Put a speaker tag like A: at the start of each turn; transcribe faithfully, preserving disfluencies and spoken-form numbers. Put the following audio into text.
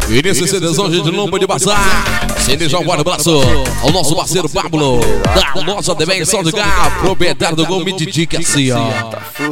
A: E nesse CDzão, gente, não pode passar sem deixar um forte abraço ao nosso parceiro Pablo, da nossa D B Som de Cá, proprietário do Gol Mid Dica, assim, ó.